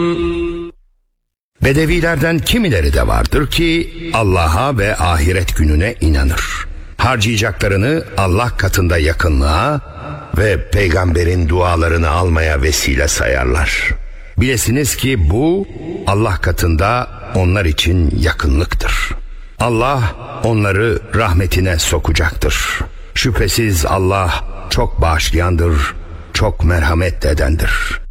Bedevilerden kimileri de vardır ki Allah'a ve ahiret gününe inanır. Harcayacaklarını Allah katında yakınlığa ve peygamberin dualarını almaya vesile sayarlar. Bilesiniz ki bu Allah katında onlar için yakınlıktır. Allah onları rahmetine sokacaktır. Şüphesiz Allah çok bağışlayandır, çok merhamet edendir.